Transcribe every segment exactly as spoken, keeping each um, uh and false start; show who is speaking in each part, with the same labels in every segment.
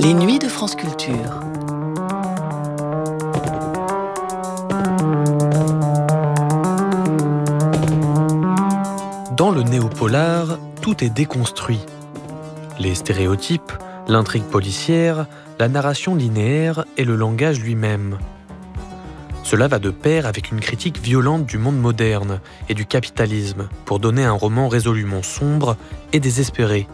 Speaker 1: Les nuits de France Culture.
Speaker 2: Dans le néo-polar, tout est déconstruit. Les stéréotypes, l'intrigue policière, la narration linéaire et le langage lui-même. Cela va de pair avec une critique violente du monde moderne et du capitalisme pour donner un roman résolument sombre et désespéré.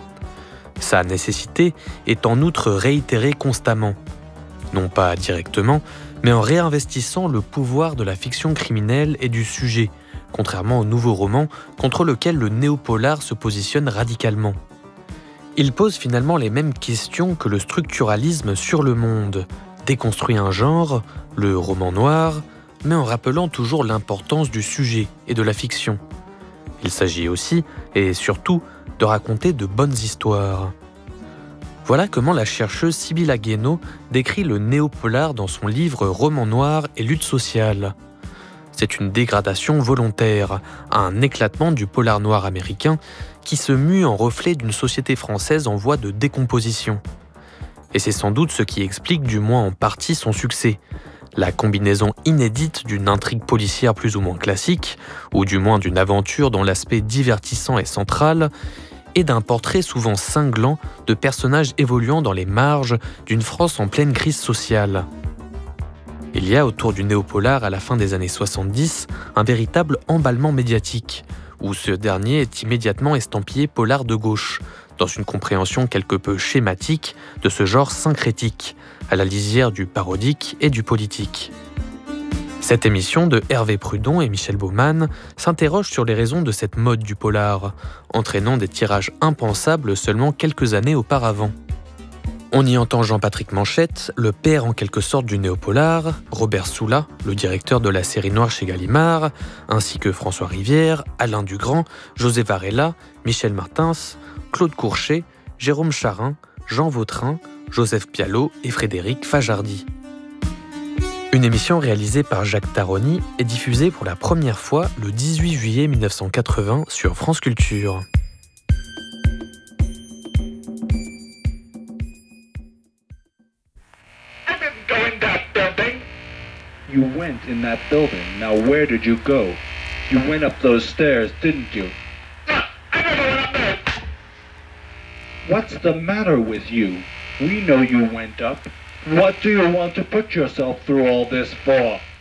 Speaker 2: Sa nécessité est en outre réitérée constamment, non pas directement, mais en réinvestissant le pouvoir de la fiction criminelle et du sujet, contrairement au nouveau roman contre lequel le néo-polar se positionne radicalement. Il pose finalement les mêmes questions que le structuralisme sur le monde, déconstruit un genre, le roman noir, mais en rappelant toujours l'importance du sujet et de la fiction. Il s'agit aussi, et surtout, de raconter de bonnes histoires. Voilà comment la chercheuse Sybilla Guénaud décrit le néo-polar dans son livre Roman noir et lutte sociale. C'est une dégradation volontaire, un éclatement du polar noir américain qui se mue en reflet d'une société française en voie de décomposition. Et c'est sans doute ce qui explique du moins en partie son succès. La combinaison inédite d'une intrigue policière plus ou moins classique, ou du moins d'une aventure dont l'aspect divertissant est central, et d'un portrait souvent cinglant de personnages évoluant dans les marges d'une France en pleine crise sociale. Il y a autour du néo-polar à la fin des années soixante-dix un véritable emballement médiatique, où ce dernier est immédiatement estampillé polar de gauche, dans une compréhension quelque peu schématique de ce genre syncrétique, à la lisière du parodique et du politique. Cette émission de Hervé Prudon et Michel Baumann s'interroge sur les raisons de cette mode du polar, entraînant des tirages impensables seulement quelques années auparavant. On y entend Jean-Patrick Manchette, le père en quelque sorte du néo-polar, Robert Soula, le directeur de la série noire chez Gallimard, ainsi que François Rivière, Alain Dugrand, José Varela, Michel Martins, Claude Courchet, Jérôme Charin, Jean Vautrin, Joseph Pialot et Frédéric Fajardi. Une émission réalisée par Jacques Taroni est diffusée pour la première fois le dix-huit juillet mille neuf cent quatre-vingts sur France Culture.
Speaker 3: You went in that building. Now where did you go? You went up those stairs, didn't you?
Speaker 4: No, I never went up there.
Speaker 3: What's the matter with you? We know you went up. What do you want to put yourself through all this for?